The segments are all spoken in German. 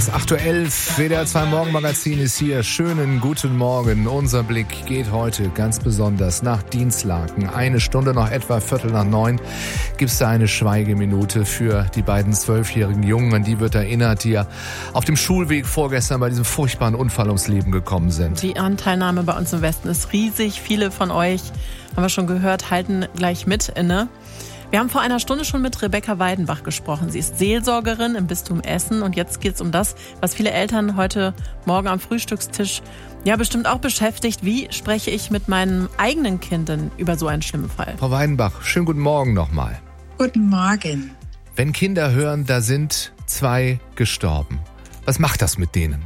Das 8:11 WDR 2 Morgenmagazin ist hier. Schönen guten Morgen. Unser Blick geht heute ganz besonders nach Dinslaken. 1 Stunde noch etwa 8:45 gibt es da eine Schweigeminute für die beiden 12-jährigen Jungen. An die wird erinnert, die ja auf dem Schulweg vorgestern bei diesem furchtbaren Unfall ums Leben gekommen sind. Die Anteilnahme bei uns im Westen ist riesig. Viele von euch, haben wir schon gehört, halten gleich mit inne. Wir haben vor einer Stunde schon mit Rebecca Weidenbach gesprochen. Sie ist Seelsorgerin im Bistum Essen und jetzt geht es um das, was viele Eltern heute Morgen am Frühstückstisch ja bestimmt auch beschäftigt. Wie spreche ich mit meinem eigenen Kind denn über so einen schlimmen Fall? Frau Weidenbach, schönen guten Morgen nochmal. Guten Morgen. Wenn Kinder hören, da sind 2 gestorben, was macht das mit denen?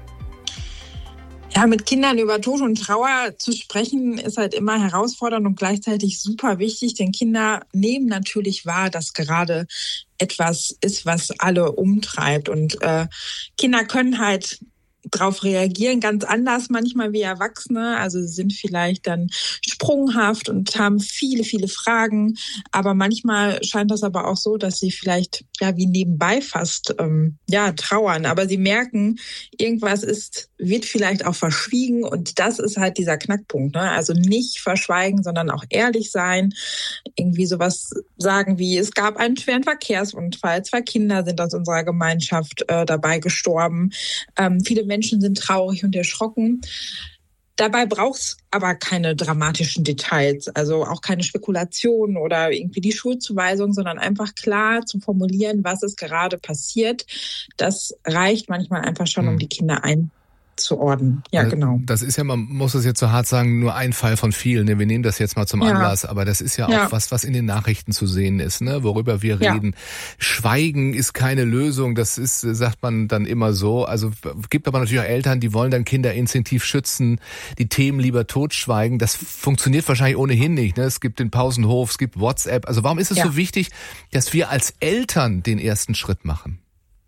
Ja, mit Kindern über Tod und Trauer zu sprechen, ist halt immer herausfordernd und gleichzeitig super wichtig, denn Kinder nehmen natürlich wahr, dass gerade etwas ist, was alle umtreibt. Und Kinder können halt darauf reagieren, ganz anders manchmal wie Erwachsene. Also sie sind vielleicht dann sprunghaft und haben viele, viele Fragen. Aber manchmal scheint das aber auch so, dass sie vielleicht ja wie nebenbei fast trauern. Aber sie merken, irgendwas wird vielleicht auch verschwiegen. Und das ist halt dieser Knackpunkt. Ne? Also nicht verschweigen, sondern auch ehrlich sein. Irgendwie sowas sagen wie, es gab einen schweren Verkehrsunfall. 2 Kinder sind aus unserer Gemeinschaft dabei gestorben. Viele Menschen sind traurig und erschrocken. Dabei braucht es aber keine dramatischen Details, also auch keine Spekulationen oder irgendwie die Schuldzuweisung, sondern einfach klar zu formulieren, was ist gerade passiert. Das reicht manchmal einfach schon, um die Kinder einzuordnen. Ja, genau. Das ist ja, man muss es jetzt so hart sagen, nur ein Fall von vielen. Ne? Wir nehmen das jetzt mal zum Anlass, aber das ist ja auch was in den Nachrichten zu sehen ist, ne? Worüber wir reden. Schweigen ist keine Lösung, das ist, sagt man dann immer so. Also gibt aber natürlich auch Eltern, die wollen dann Kinder instinktiv schützen, die Themen lieber totschweigen. Das funktioniert wahrscheinlich ohnehin nicht. Ne? Es gibt den Pausenhof, es gibt WhatsApp. Also warum ist es so wichtig, dass wir als Eltern den ersten Schritt machen?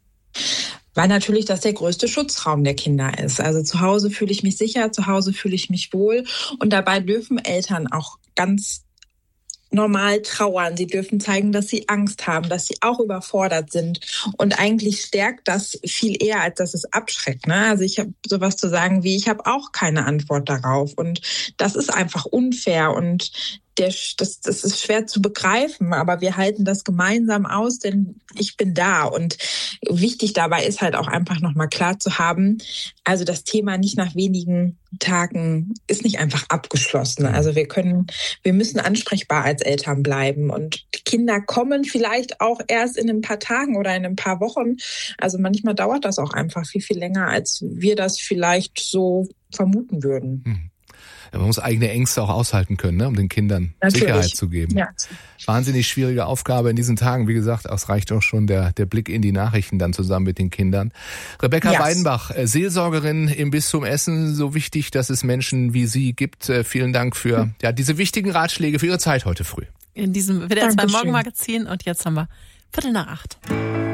Weil natürlich das der größte Schutzraum der Kinder ist. Also zu Hause fühle ich mich sicher, zu Hause fühle ich mich wohl. Und dabei dürfen Eltern auch ganz normal trauern. Sie dürfen zeigen, dass sie Angst haben, dass sie auch überfordert sind. Und eigentlich stärkt das viel eher, als dass es abschreckt. Ne? Also ich habe sowas zu sagen wie, ich habe auch keine Antwort darauf. Und das ist einfach unfair und das ist schwer zu begreifen, aber wir halten das gemeinsam aus, denn ich bin da. Und wichtig dabei ist halt auch einfach nochmal klar zu haben, also das Thema nicht nach wenigen Tagen ist nicht einfach abgeschlossen. Also wir müssen ansprechbar als Eltern bleiben. Und die Kinder kommen vielleicht auch erst in ein paar Tagen oder in ein paar Wochen. Also manchmal dauert das auch einfach viel, viel länger, als wir das vielleicht so vermuten würden. Ja, man muss eigene Ängste auch aushalten können, ne, um den Kindern Sicherheit zu geben. Ja. Wahnsinnig schwierige Aufgabe in diesen Tagen. Wie gesagt, es reicht auch schon der Blick in die Nachrichten dann zusammen mit den Kindern. Rebecca Weidenbach, Seelsorgerin im Bistum Essen. So wichtig, dass es Menschen wie Sie gibt. Vielen Dank für diese wichtigen Ratschläge, für Ihre Zeit heute früh. In diesem WDR 2 Morgenmagazin. Und jetzt haben wir 7:45.